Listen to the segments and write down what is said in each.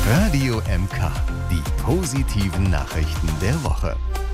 Radio MK, die positiven Nachrichten der Woche.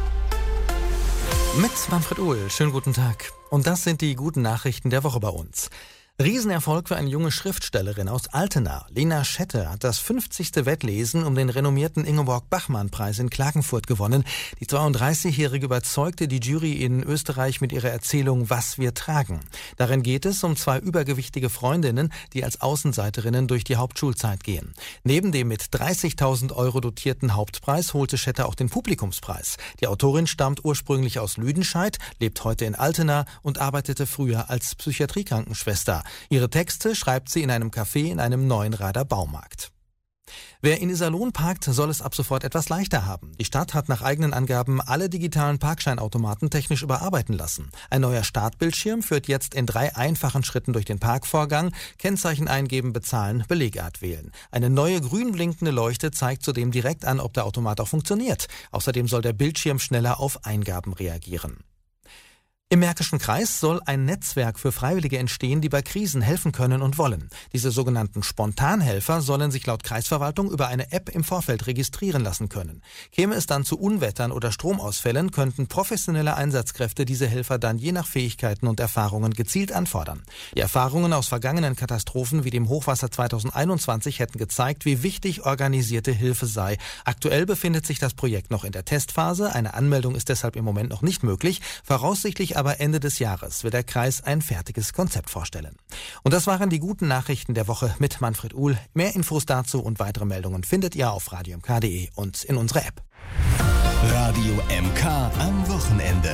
Mit Manfred Uhl, schönen guten Tag. Und das sind die guten Nachrichten der Woche bei uns. Riesenerfolg für eine junge Schriftstellerin aus Altena. Lena Schette hat das 50. Wettlesen um den renommierten Ingeborg-Bachmann-Preis in Klagenfurt gewonnen. Die 32-Jährige überzeugte die Jury in Österreich mit ihrer Erzählung »Was wir tragen«. Darin geht es um zwei übergewichtige Freundinnen, die als Außenseiterinnen durch die Hauptschulzeit gehen. Neben dem mit 30.000 € dotierten Hauptpreis holte Schette auch den Publikumspreis. Die Autorin stammt ursprünglich aus Lüdenscheid, lebt heute in Altena und arbeitete früher als Psychiatriekrankenschwester. Ihre Texte schreibt sie in einem Café in einem Neuenrader Baumarkt. Wer in Iserlohn parkt, soll es ab sofort etwas leichter haben. Die Stadt hat nach eigenen Angaben alle digitalen Parkscheinautomaten technisch überarbeiten lassen. Ein neuer Startbildschirm führt jetzt in 3 einfachen Schritten durch den Parkvorgang. Kennzeichen eingeben, bezahlen, Belegart wählen. Eine neue grün blinkende Leuchte zeigt zudem direkt an, ob der Automat auch funktioniert. Außerdem soll der Bildschirm schneller auf Eingaben reagieren. Im Märkischen Kreis soll ein Netzwerk für Freiwillige entstehen, die bei Krisen helfen können und wollen. Diese sogenannten Spontanhelfer sollen sich laut Kreisverwaltung über eine App im Vorfeld registrieren lassen können. Käme es dann zu Unwettern oder Stromausfällen, könnten professionelle Einsatzkräfte diese Helfer dann je nach Fähigkeiten und Erfahrungen gezielt anfordern. Die Erfahrungen aus vergangenen Katastrophen wie dem Hochwasser 2021 hätten gezeigt, wie wichtig organisierte Hilfe sei. Aktuell befindet sich das Projekt noch in der Testphase. Eine Anmeldung ist deshalb im Moment noch nicht möglich. Voraussichtlich aber Ende des Jahres wird der Kreis ein fertiges Konzept vorstellen. Und das waren die guten Nachrichten der Woche mit Manfred Uhl. Mehr Infos dazu und weitere Meldungen findet ihr auf radiomk.de und in unserer App. Radio MK am Wochenende.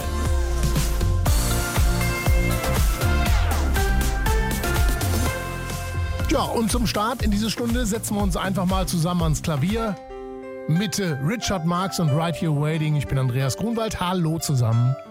Ja, und zum Start in diese Stunde setzen wir uns einfach mal zusammen ans Klavier. Mit Richard Marx und Right Here Waiting. Ich bin Andreas Grunwald. Hallo zusammen.